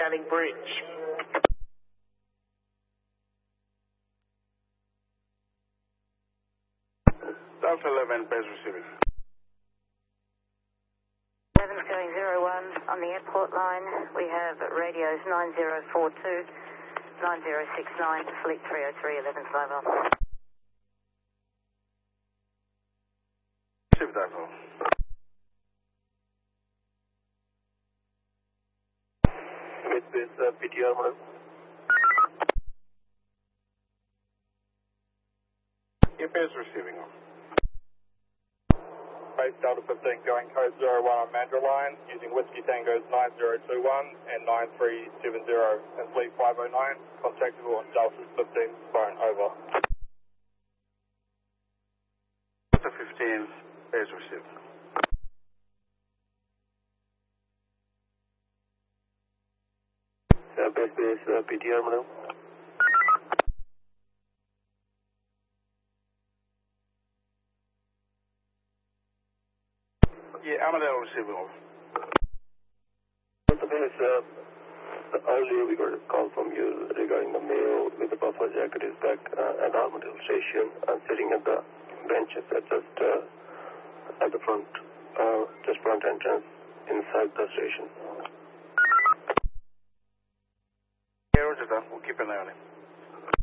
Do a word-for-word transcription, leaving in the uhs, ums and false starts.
scanning bridge. Delta eleven, base receiving. eleven's going zero one on the airport line. We have radios nine zero four two, nine zero six nine, fleet three oh three, eleven's mobile. Receive that call. Midbase uh, P T R model. Your base receiving. Base Delta fifteen going code zero one on Mandra line using Whiskey Tango's nine zero two one and nine three seven zero and fleet five oh nine. Contactable on Delta fifteen, phone over. Delta fifteen, base received. Uh, base base uh, P T R model. Yeah, Amadeo receiving over. Delta base, uh, earlier we got a call from you regarding the male with the buffer jacket is back uh, at Armadale Station and sitting at the benches at just uh, at the front, uh, just front entrance inside the station. Yeah, roger that. We'll keep an eye on him.